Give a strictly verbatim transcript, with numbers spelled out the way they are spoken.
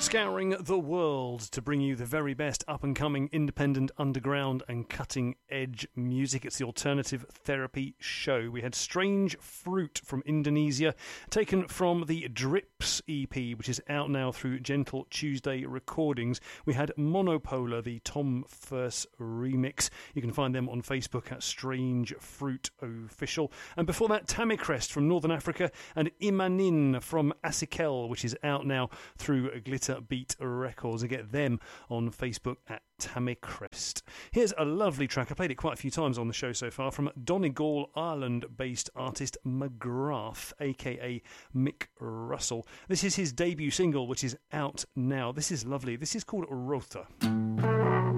Scouring the world to bring you the very best up-and-coming, independent, underground and cutting-edge music. It's the Alternative Therapy Show. We had Strange Fruit from Indonesia, taken from the Drips E P, which is out now through Gentle Tuesday Recordings. We had Monopolar, the Tom First remix. You can find them on Facebook at Strange Fruit Official. And before that, Tamicrest from Northern Africa and Imanin from Asikel, which is out now through Glitter Beat Records, and get them on Facebook at Tamicrest. Here's a lovely track. I played it quite a few times on the show so far, from Donegal, Ireland-based artist McGrath, aka Mick Russell. This is his debut single, which is out now. This is lovely. This is called Rotha.